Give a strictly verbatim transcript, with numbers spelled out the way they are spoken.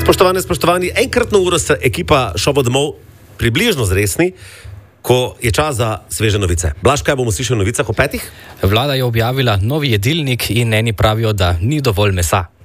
Spoštovane, spoštovani, enkratno uro se ekipa Šobo domov približno zresni, ko je čas za sveže novice. Blaž, kaj bomo slišali v novicah o petih? Vlada je objavila novi jedilnik in eni pravijo, da ni dovolj mesa.